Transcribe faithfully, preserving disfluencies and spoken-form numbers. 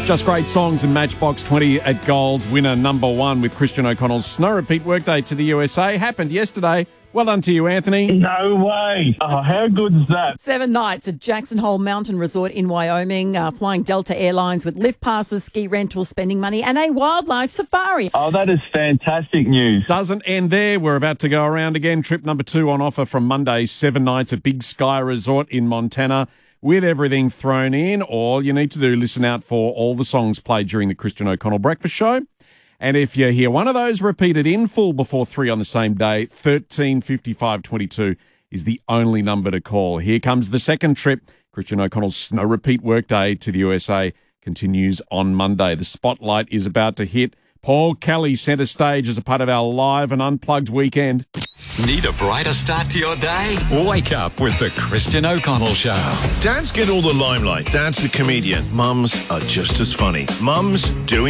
Just great songs in Matchbox twenty at Gold's winner number one with Christian O'Connell's Snow Repeat Workday to the U S A. Happened yesterday. Well done to you, Anthony. No way. Oh, how good is that? Seven nights at Jackson Hole Mountain Resort in Wyoming, uh, flying Delta Airlines with lift passes, ski rentals, spending money, and a wildlife safari. Oh, that is fantastic news. Doesn't end there. We're about to go around again. Trip number two on offer from Monday. Seven nights at Big Sky Resort in Montana with everything thrown in. All you need to do, listen out for all the songs played during the Christian O'Connell Breakfast Show. And if you hear one of those repeated in full before three on the same day, thirteen fifty-five twenty-two is the only number to call. Here comes the second trip. Christian O'Connell's Snow Repeat Workday to the U S A continues on Monday. The spotlight is about to hit Paul Kelly centre stage as a part of our live and unplugged weekend. Need a brighter start to your day? Wake up with the Christian O'Connell Show. Dads get all the limelight. Dad's the comedian. Mums are just as funny. Mums doing